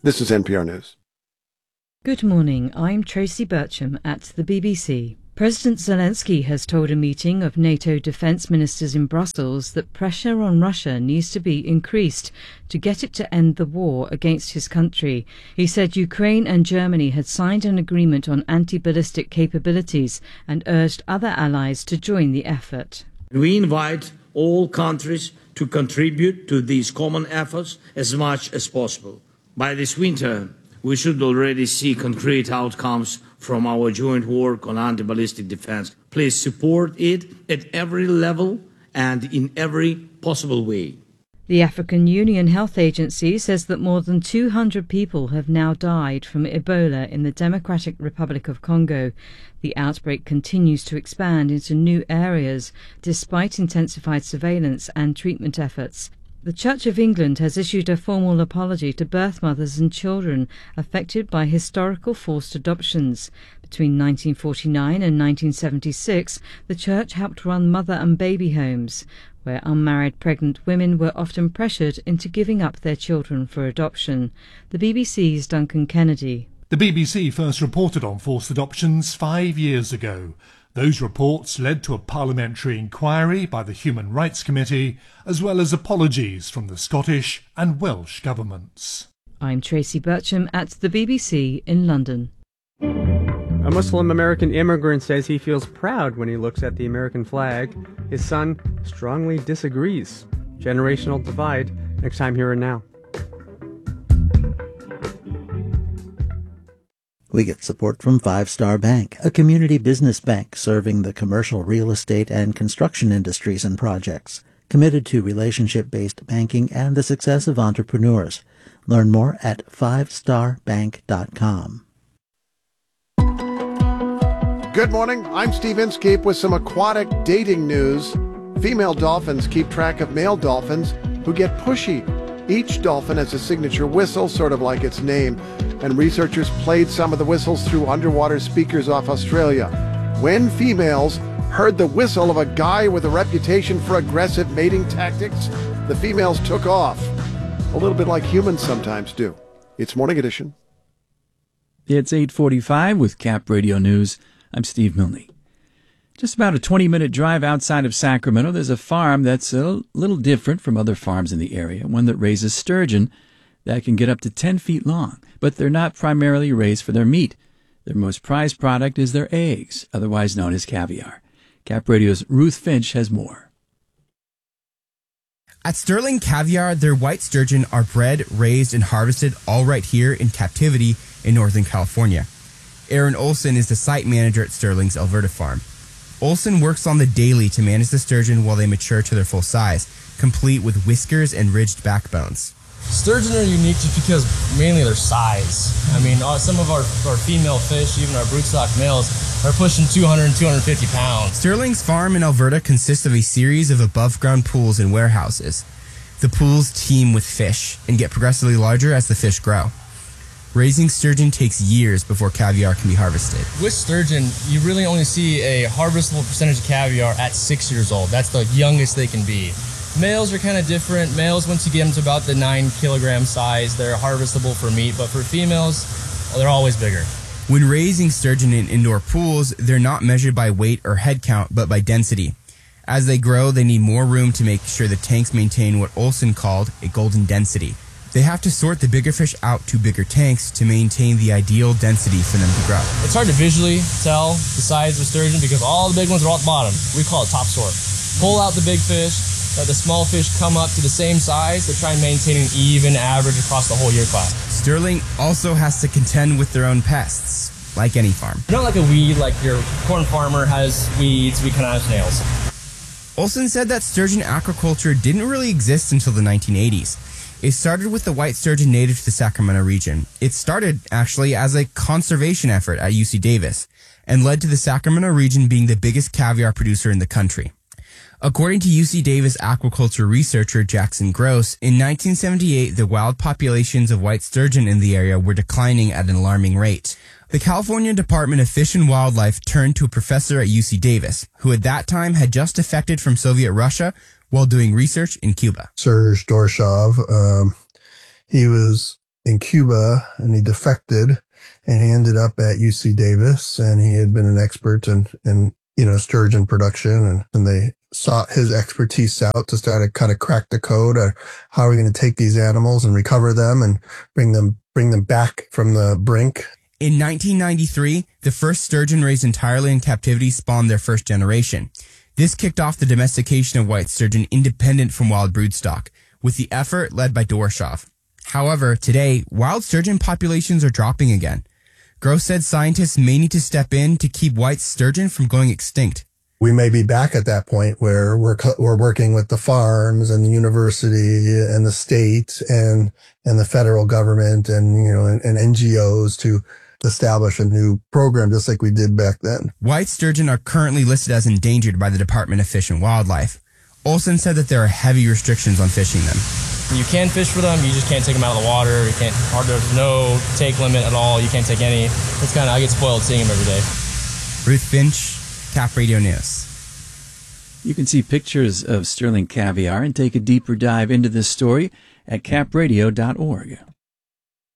This is NPR News. Good morning, I'm Tracy Bircham at the BBC. President Zelensky has told a meeting of NATO defence ministers in Brussels that pressure on Russia needs to be increased to get it to end the war against his country. He said Ukraine and Germany had signed an agreement on anti-ballistic capabilities and urged other allies to join the effort. We invite all countries to contribute to these common efforts as much as possible. By this winter, we should already see concrete outcomes from our joint work on anti-ballistic defense. Please support it at every level and in every possible way. The African Union Health Agency says that more than 200 people have now died from Ebola in the Democratic Republic of Congo. The outbreak continues to expand into new areas despite intensified surveillance and treatment efforts. The Church of England has issued a formal apology to birth mothers and children affected by historical forced adoptions. Between 1949 and 1976, the Church helped run mother and baby homes, where unmarried pregnant women were often pressured into giving up their children for adoption. The BBC's Duncan Kennedy. The BBC first reported on forced adoptions 5 years ago. Those reports led to a parliamentary inquiry by the Human Rights Committee, as well as apologies from the Scottish and Welsh governments. I'm Tracy Bircham at the BBC in London. A Muslim American immigrant says he feels proud when he looks at the American flag. His son strongly disagrees. Generational divide, next time Here and Now. We get support from Five Star Bank, a community business bank serving the commercial real estate and construction industries and projects, committed to relationship-based banking and the success of entrepreneurs. Learn more at fivestarbank.com. Good morning. I'm Steve Inskeep with some aquatic dating news. Female dolphins keep track of male dolphins who get pushy. Each dolphin has a signature whistle, sort of like its name, and researchers played some of the whistles through underwater speakers off Australia. When females heard the whistle of a guy with a reputation for aggressive mating tactics, the females took off. A little bit like humans sometimes do. It's Morning Edition. It's 8:45 with Cap Radio News. I'm Steve Milne. Just about a 20-minute drive outside of Sacramento, there's a farm that's a little different from other farms in the area, one that raises sturgeon that can get up to 10 feet long. But they're not primarily raised for their meat. Their most prized product is their eggs, otherwise known as caviar. Cap Radio's Ruth Finch has more. At Sterling Caviar, their white sturgeon are bred, raised, and harvested all right here in captivity in Northern California. Aaron Olson is the site manager at Sterling's Alberta farm. Olson works on the daily to manage the sturgeon while they mature to their full size, complete with whiskers and ridged backbones. Sturgeon are unique just because mainly their size. I mean, some of our female fish, even our broodstock males, are pushing 200 and 250 pounds. Sterling's farm in Alberta consists of a series of above-ground pools and warehouses. The pools teem with fish and get progressively larger as the fish grow. Raising sturgeon takes years before caviar can be harvested. With sturgeon, you really only see a harvestable percentage of caviar at 6 years old. That's the youngest they can be. Males are kind of different. Males, once you get them to about the 9-kilogram size, they're harvestable for meat. But for females, they're always bigger. When raising sturgeon in indoor pools, they're not measured by weight or head count, but by density. As they grow, they need more room to make sure the tanks maintain what Olson called a golden density. They have to sort the bigger fish out to bigger tanks to maintain the ideal density for them to grow. It's hard to visually tell the size of a sturgeon because all the big ones are all at the bottom. We call it top sort. Pull out the big fish, let the small fish come up to the same size to try and maintain an even average across the whole year class. Sterling also has to contend with their own pests, like any farm. Not like a weed, like your corn farmer has weeds, we kind of have snails. Olson said that sturgeon aquaculture didn't really exist until the 1980s. It started with the white sturgeon native to the Sacramento region. It started, actually, as a conservation effort at UC Davis and led to the Sacramento region being the biggest caviar producer in the country. According to UC Davis aquaculture researcher Jackson Gross, in 1978, the wild populations of white sturgeon in the area were declining at an alarming rate. The California Department of Fish and Wildlife turned to a professor at UC Davis, who at that time had just defected from Soviet Russia while doing research in Cuba. Serge Dorshov, he was in Cuba, and he defected, and he ended up at UC Davis, and he had been an expert in sturgeon production, and they sought his expertise out to try to kind of crack the code of how are we going to take these animals and recover them and bring them back from the brink. In 1993, the first sturgeon raised entirely in captivity spawned their first generation. This kicked off the domestication of white sturgeon independent from wild broodstock, with the effort led by Doroshoff. However, today, wild sturgeon populations are dropping again. Gross said scientists may need to step in to keep white sturgeon from going extinct. We may be back at that point where we're working with the farms and the university and the state and the federal government and NGOs to establish a new program just like we did back then. White sturgeon are currently listed as endangered by the Department of Fish and Wildlife. Olson said that there are heavy restrictions on fishing them. You can fish for them, you just can't take them out of the water. There's no take limit at all. You can't take any. I get spoiled seeing them every day. Ruth Finch, Cap Radio News. You can see pictures of sterling caviar and take a deeper dive into this story at capradio.org.